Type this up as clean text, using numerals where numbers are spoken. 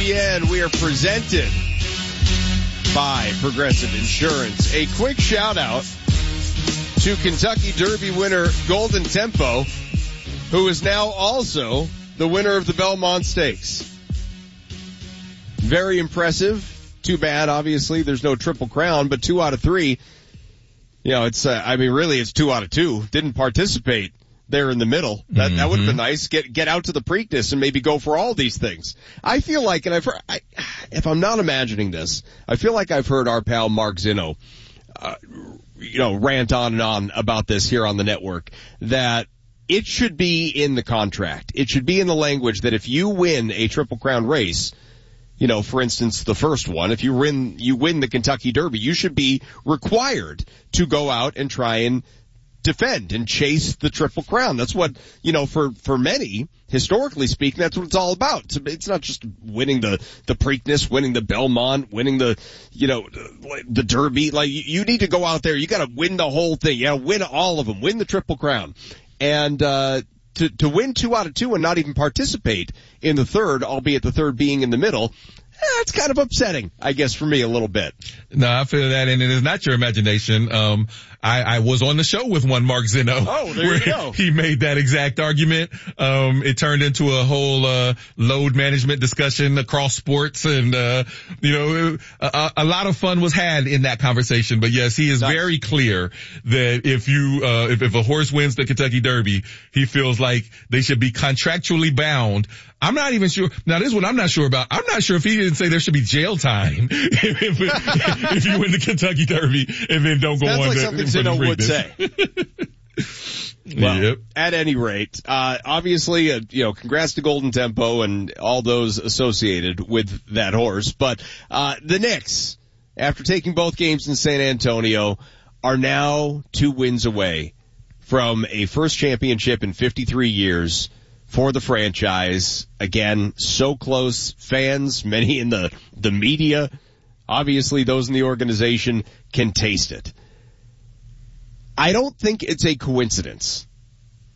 ESPN. We are presented by Progressive Insurance. A quick shout out to Kentucky Derby winner Golden Tempo, who is now also the winner of the Belmont Stakes. Very impressive. Too bad, obviously, there's no Triple Crown, but 2 out of 3. You know, it's, really it's 2 out of 2. Didn't participate there in the middle. That would have been nice. Get out to the Preakness and maybe go for all these things. I feel like, and if I'm not imagining this, I feel like I've heard our pal Mark Zinno, rant on and on about this here on the network, that it should be in the contract. It should be in the language that if you win a Triple Crown race, for instance, the first one, if you win the Kentucky Derby, you should be required to go out and try and defend and chase the Triple Crown. That's what, for many, historically speaking, that's what it's all about. It's not just winning the Preakness, winning the Belmont, winning the Derby. Like, you need to go out there, you gotta win the whole thing. You gotta win all of them, win the Triple Crown. And, to win 2 out of 2 and not even participate in the third, albeit the third being in the middle, that's kind of upsetting, I guess, for me a little bit. No, I feel that, and it is not your imagination. I was on the show with one Mark Zinno. Oh, there you go. He made that exact argument. It turned into a whole, load management discussion across sports, and, a lot of fun was had in that conversation. But yes, he is very clear that if a horse wins the Kentucky Derby, he feels like they should be contractually bound. I'm not even sure. Now, this is what I'm not sure about. I'm not sure if he didn't say there should be jail time if you win the Kentucky Derby and then don't go on. That's like something Zinno would say. Well, yep. At any rate, obviously, congrats to Golden Tempo and all those associated with that horse. But the Knicks, after taking both games in San Antonio, are now 2 wins away from a first championship in 53 years. For the franchise. Again, so close. Fans, many in the media, obviously those in the organization can taste it. I don't think it's a coincidence